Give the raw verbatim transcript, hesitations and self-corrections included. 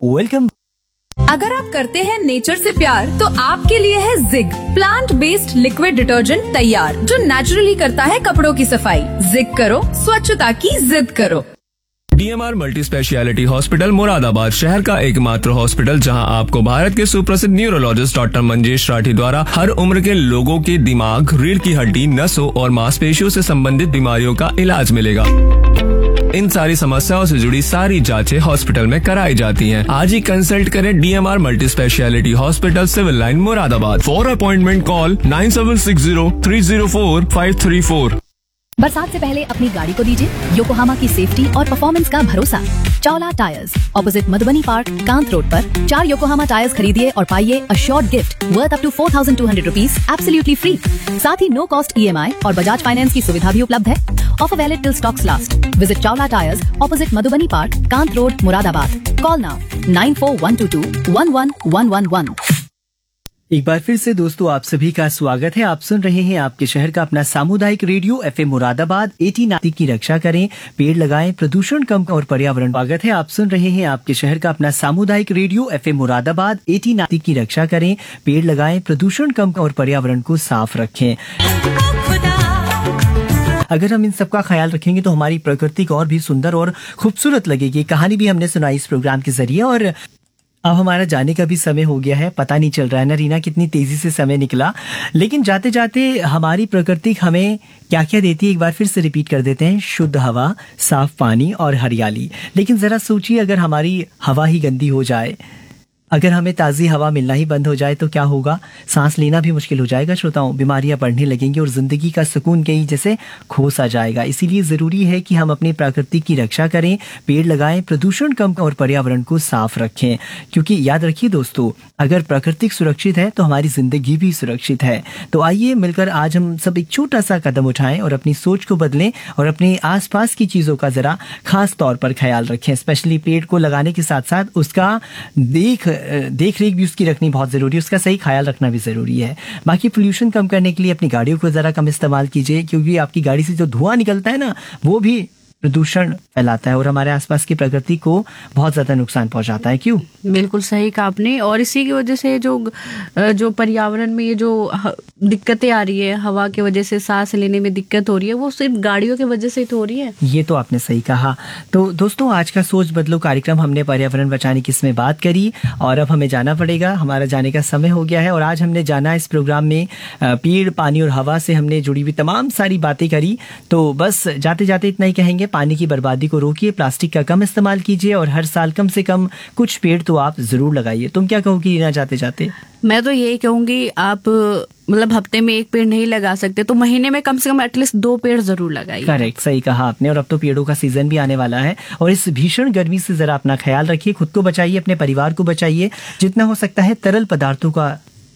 Welcome. अगर आप करते हैं नेचर से प्यार तो आपके लिए है zig plant based liquid detergent तैयार, जो नेचुरली करता है कपड़ों की सफाई। जिग करो, स्वच्छता की जिद करो। DMR multi speciality hospital Moradabad शहर का एकमात्र हॉस्पिटल जहां आपको भारत के सुप्रसिद्ध न्यूरोलॉजिस्ट डॉक्टर मंजेश राठी द्वारा हर उम्र के लोगों के दिमाग, रीढ़ की हड्डी, नसों और मांसपेशियों से संबंधित बीमारियों का इलाज मिलेगा। इन सारी समस्याओं से जुड़ी सारी जांचें हॉस्पिटल में कराई जाती हैं। आज ही कंसल्ट करें DMR multi speciality hospital, civil line, Moradabad. For appointment call nine seven six zero three zero four five three four. बरसात से पहले अपनी गाड़ी को दीजिए योकोहामा की सेफ्टी और परफॉर्मेंस का भरोसा। Chawla tyres, opposite Madhubani park, Kant road पर चार योकोहामा टायर्स खरीदिए और पाइए a short gift worth up to four thousand two hundred rupees absolutely free. साथ ही नो कॉस्ट ईएमआई और बजाज फाइनेंस की सुविधा भी उपलब्ध है। Offer valid till stocks last. Visit Chawla tyres, opposite Madhubani park, Kant road, Moradabad. Call now nine four one two to one one one one one. एक बार फिर से दोस्तों आप सभी का स्वागत है। आप सुन रहे हैं आपके शहर का अपना सामुदायिक रेडियो एफएम मुरादाबाद। एटी नाती की रक्षा करें, पेड़ लगाएं, प्रदूषण कम और पर्यावरण। स्वागत है। आप सुन रहे हैं आपके शहर का अपना सामुदायिक रेडियो एफएम मुरादाबाद। एटी नाती की रक्षा करें, पेड़ लगाएं, प्रदूषण कम और पर्यावरण को साफ रखें। अगर हम इन सब का ख्याल रखेंगे तो हमारी प्रकृति और भी सुंदर और खूबसूरत लगेगी। कहानी भी हमने सुनाई इस प्रोग्राम के जरिए और अब हमारा जाने का भी समय हो गया है। पता नहीं चल रहा है ना रीना, कितनी तेजी से समय निकला। लेकिन जाते जाते हमारी प्रकृति हमें क्या क्या देती है एक बार फिर से रिपीट कर देते हैं। शुद्ध हवा, साफ पानी और हरियाली। लेकिन जरा सोचिए, अगर हमारी हवा ही गंदी हो जाए, अगर हमें ताज़ी हवा मिलना ही बंद हो जाए तो क्या होगा? सांस लेना भी मुश्किल हो जाएगा श्रोताओं, बीमारियां बढ़ने लगेंगी और जिंदगी का सुकून कहीं जैसे खो सा जाएगा। इसीलिए ज़रूरी है कि हम अपनी प्रकृति की रक्षा करें, पेड़ लगाएं, प्रदूषण कम और पर्यावरण को साफ रखें। क्योंकि याद रखिए दोस्तों, अगर प्रकृति सुरक्षित है तो हमारी जिंदगी भी सुरक्षित है। तो आइए मिलकर आज हम सब एक छोटा सा कदम उठाएं और अपनी सोच को बदलें और अपने आसपास की चीज़ों का ज़रा खास तौर पर ख्याल रखें। स्पेशली पेड़ को लगाने के साथ साथ उसका देख देख रेख भी उसकी रखनी बहुत ज़रूरी है, उसका सही ख्याल रखना भी ज़रूरी है। बाकी पोल्यूशन कम करने के लिए अपनी गाड़ियों को ज़रा कम इस्तेमाल कीजिए, क्योंकि आपकी गाड़ी से जो धुआं निकलता है ना, वो भी प्रदूषण फैलाता है और हमारे आसपास की प्रकृति को बहुत ज्यादा नुकसान पहुंचाता है। क्यों? बिल्कुल सही कहा आपने। और इसी की वजह से जो जो पर्यावरण में ये जो दिक्कतें आ रही है, हवा की वजह से सांस लेने में दिक्कत हो रही है, वो सिर्फ गाड़ियों की वजह से ही तो हो रही है। ये तो आपने सही कहा। तो दोस्तों, आज का सोच बदलो कार्यक्रम हमने पर्यावरण बचाने की इसमें बात करी और अब हमें जाना पड़ेगा, हमारा जाने का समय हो गया है। और आज हमने जाना इस प्रोग्राम में पेड़, पानी और हवा से हमने जुड़ी हुई तमाम सारी बातें करी। तो बस जाते जाते इतना ही कहेंगे, पानी की बर्बादी को रोकिए, प्लास्टिक का कम इस्तेमाल कीजिए और हर साल कम से कम कुछ पेड़ तो आप जरूर लगाइए। तुम क्या कहोगी रीना जाते जाते? मैं तो यही कहूंगी, आप मतलब हफ्ते में एक पेड़ नहीं लगा सकते तो महीने में कम से कम एटलीस्ट दो पेड़ जरूर लगाइए। करेक्ट, सही कहा आपने। और अब तो पेड़ों का सीजन भी आने वाला है और इस भीषण गर्मी से जरा अपना ख्याल रखिए, खुद को बचाइए, अपने परिवार को बचाइए। जितना हो सकता है तरल पदार्थों का